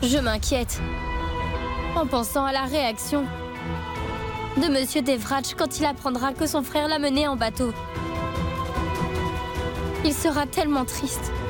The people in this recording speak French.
Je m'inquiète en pensant à la réaction de Monsieur Devratch quand il apprendra que son frère l'a mené en bateau. Il sera tellement triste.